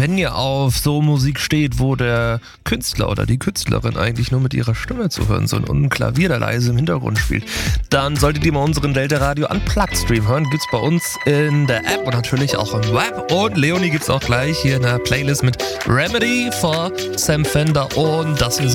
wenn ihr auf so Musik steht, wo der Künstler oder die Künstlerin eigentlich nur mit ihrer Stimme zu hören sind und ein Klavier da leise im Hintergrund spielt, dann solltet ihr mal unseren Delta Radio Unplugged Stream hören. Gibt's bei uns in der App und natürlich auch im Web. Und Leonie gibt's auch gleich hier in der Playlist mit Remedy for Sam Fender und das hier